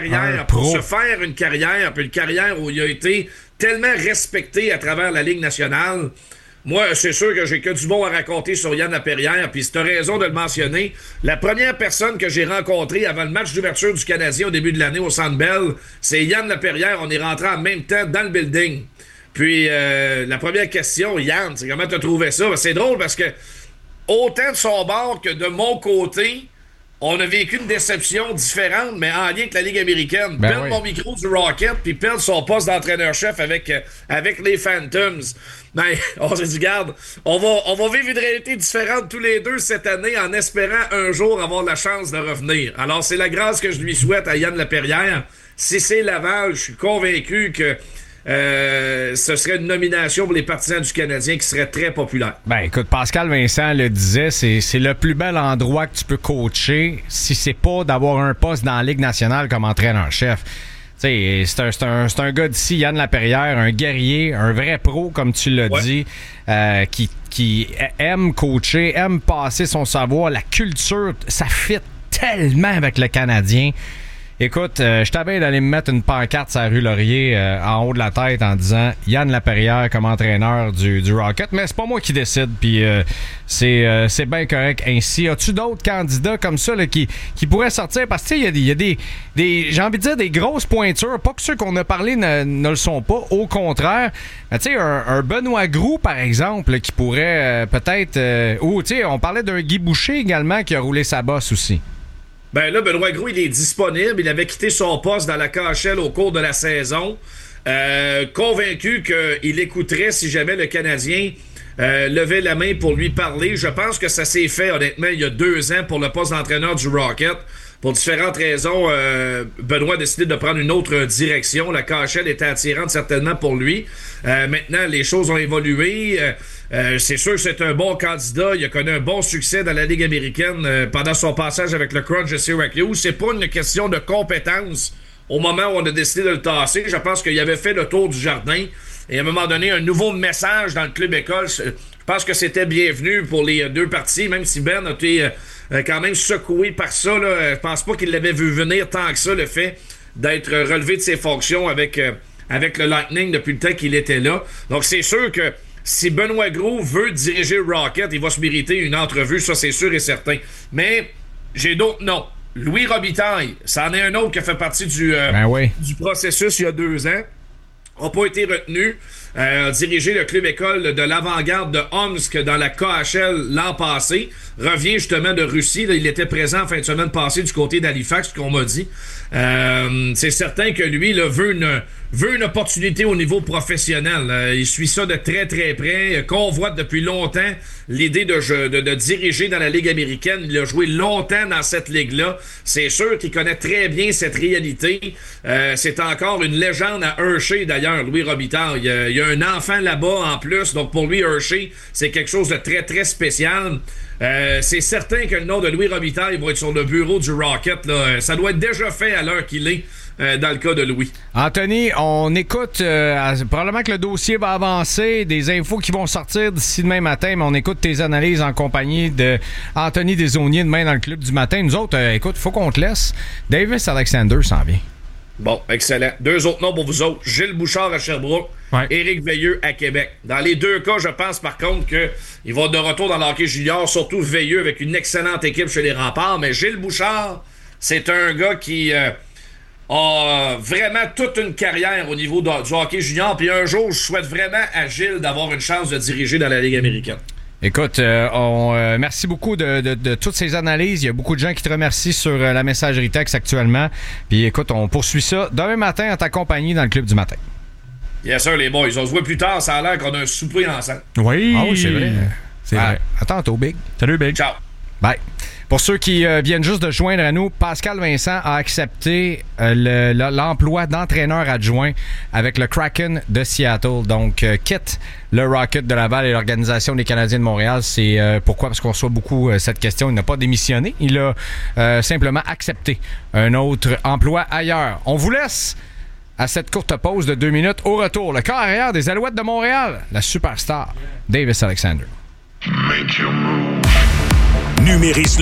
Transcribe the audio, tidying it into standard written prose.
carrière, pour se faire une carrière, puis une carrière où il a été tellement respecté à travers la Ligue nationale. Moi, c'est sûr que j'ai que du bon à raconter sur Yann Laperrière, puis tu as raison de le mentionner. La première personne que j'ai rencontrée avant le match d'ouverture du Canadien au début de l'année au Centre Bell, c'est Yann Laperrière. On est rentré en même temps dans le building. Puis, la première question, Yann, c'est comment tu as trouvé ça? Ben, c'est drôle parce que autant de son bord que de mon côté, on a vécu une déception différente, mais en lien avec la Ligue américaine. Perdre mon micro du Rocket, puis perdre son poste d'entraîneur-chef avec les Phantoms. Ben, on s'est dit, garde, on va vivre une réalité différente tous les deux cette année en espérant un jour avoir la chance de revenir. Alors, c'est la grâce que je lui souhaite à Yann Laperrière. Si c'est Laval, je suis convaincu que ce serait une nomination pour les partisans du Canadien qui serait très populaire. Ben écoute, Pascal Vincent le disait, c'est le plus bel endroit que tu peux coacher si c'est pas d'avoir un poste dans la Ligue nationale comme entraîneur-chef. C'est un gars d'ici, Yann Laperrière, un guerrier, un vrai pro, comme tu l'as dit, qui aime coacher, aime passer son savoir. La culture, ça fit tellement avec le Canadien. Écoute, je t'avais d'aller me mettre une pancarte sur la rue Laurier en haut de la tête en disant Yann Laperrière comme entraîneur du Rocket, mais c'est pas moi qui décide, puis c'est bien correct ainsi. As-tu d'autres candidats comme ça là, qui pourraient sortir? Parce que il y a des j'ai envie de dire des grosses pointures, pas que ceux qu'on a parlé ne le sont pas, au contraire. Tu sais, un Benoît Groulx, par exemple, qui pourrait peut-être... ou tu sais, on parlait d'un Guy Boucher également qui a roulé sa bosse aussi. Ben là, Benoît Groulx, il est disponible. Il avait quitté son poste dans la KHL au cours de la saison. Convaincu qu'il écouterait si jamais le Canadien levait la main pour lui parler. Je pense que ça s'est fait, honnêtement, il y a 2 ans pour le poste d'entraîneur du Rocket. Pour différentes raisons, Benoît a décidé de prendre une autre direction. La KHL était attirante certainement pour lui. Maintenant, les choses ont évolué. C'est sûr que c'est un bon candidat. Il a connu un bon succès dans la Ligue américaine pendant son passage avec le Crunch de Syracuse. C'est pas une question de compétence au moment où on a décidé de le tasser. Je pense qu'il avait fait le tour du jardin. Et à un moment donné, un nouveau message dans le club école. Je pense que c'était bienvenu pour les deux parties, même si Ben a été quand même secoué par ça. Là. Je pense pas qu'il l'avait vu venir tant que ça, le fait d'être relevé de ses fonctions avec le Lightning depuis le temps qu'il était là. Donc c'est sûr que si Benoît Groulx veut diriger le Rocket, il va se mériter une entrevue, ça c'est sûr et certain. Mais j'ai d'autres noms. Louis Robitaille, c'en est un autre qui a fait partie du processus il y a 2 ans. N'a pas été retenu. A dirigé le club école de l'avant-garde de Omsk dans la KHL l'an passé. Revient justement de Russie. Là, il était présent en fin de semaine passée du côté d'Halifax, qu'on m'a dit. C'est certain que lui là, veut une opportunité au niveau professionnel. Il suit ça de très très près. Convoite depuis longtemps l'idée de diriger dans la Ligue américaine. Il a joué longtemps dans cette ligue-là. C'est sûr qu'il connaît très bien cette réalité. C'est encore une légende à Hershey d'ailleurs, Louis Robitaille. Il y a un enfant là-bas en plus. Donc pour lui, Hershey, c'est quelque chose de très très spécial. C'est certain que le nom de Louis Robitaille va être sur le bureau du Rocket. Là. Ça doit être déjà fait à l'heure qu'il est dans le cas de Louis. Anthony, on écoute, probablement que le dossier va avancer, des infos qui vont sortir d'ici demain matin, mais on écoute tes analyses en compagnie de Anthony Desaulniers demain dans le club du matin. Nous autres, écoute, faut qu'on te laisse. Davis Alexander s'en vient. Bon, excellent. 2 autres noms pour vous autres. Gilles Bouchard à Sherbrooke, Éric Veilleux à Québec. Dans les 2 cas, je pense par contre qu'il va de retour dans le hockey junior, surtout Veilleux avec une excellente équipe chez les Remparts. Mais Gilles Bouchard, c'est un gars qui a vraiment toute une carrière au niveau du hockey junior. Puis un jour, je souhaite vraiment à Gilles d'avoir une chance de diriger dans la Ligue américaine. Écoute, merci beaucoup de toutes ces analyses. Il y a beaucoup de gens qui te remercient sur la messagerie texte actuellement. Puis écoute, on poursuit ça demain matin en ta compagnie dans le club du matin. Yes sir, les boys. On se voit plus tard. Ça a l'air qu'on a un souper ensemble. Oui. Ah oui, c'est vrai. C'est vrai. À tantôt, Big. Salut, Big. Ciao. Bye. Pour ceux qui viennent juste de joindre à nous, Pascal Vincent a accepté l'emploi d'entraîneur adjoint avec le Kraken de Seattle. Donc, quitte le Rocket de Laval et l'Organisation des Canadiens de Montréal. C'est pourquoi? Parce qu'on reçoit beaucoup cette question. Il n'a pas démissionné. Il a simplement accepté un autre emploi ailleurs. On vous laisse à cette courte pause de 2 minutes. Au retour, le corps arrière des Alouettes de Montréal, la superstar Davis Alexander. Numéris